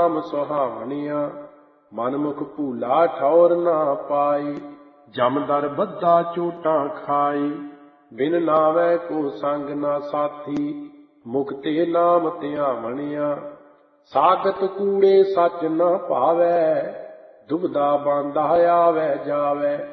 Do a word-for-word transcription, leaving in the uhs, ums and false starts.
ਨਾਮ ਸੁਹਾਵਣੀਆਂ। ਮਨਮੁਖ ਭੂਲਾ ਠੌਰ ਨਾ ਪਾਈ, ਜਮਦਰ ਬੱਧਾ ਚੋਟਾਂ ਖਾਈ। ਬਿਨ ਨਾਵੈ ਕੋ ਸੰਗ ਨਾ ਸਾਥੀ, ਮੁਕਤੇ ਨਾਮ ਧਿਆਵਣੀਆਂ। ਸਾਖਤ ਕੂੜੇ ਸੱਚ ਨਾ ਭਾਵੈ, ਦੁਬਦਾ ਬਾਂਧਾ ਆਵੈ ਜਾਵੈ।